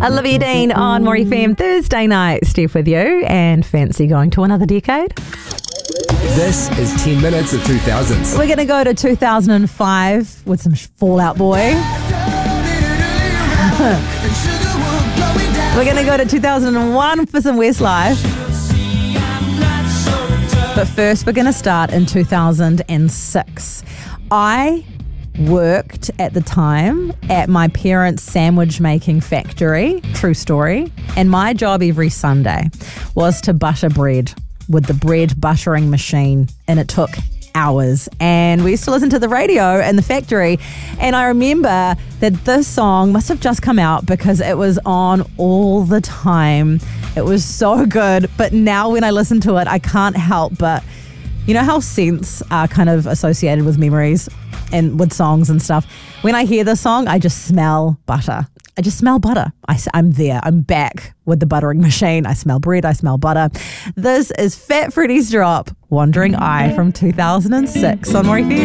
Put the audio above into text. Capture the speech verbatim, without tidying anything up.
Olivia Dean on More F M Thursday night. Steph with you, and fancy going to another decade? This is ten minutes of two thousands. We're going to go to two thousand five with some Fall Out Boy. We're going to go to two thousand one for some Westlife. But first, we're going to start in two thousand six. I worked at the time at my parents' sandwich making factory, true story, and my job every Sunday was to butter bread with the bread buttering machine, and it took hours. And we used to listen to the radio in the factory, and I remember that this song must have just come out because it was on all the time. It was so good, but now when I listen to it, I can't help but, you know how scents are kind of associated with memories and with songs and stuff. When I hear this song, I just smell butter. I just smell butter. I, I'm there. I'm back with the buttering machine. I smell bread. I smell butter. This is Fat Freddy's Drop, Wandering Eye from two thousand six on More F M.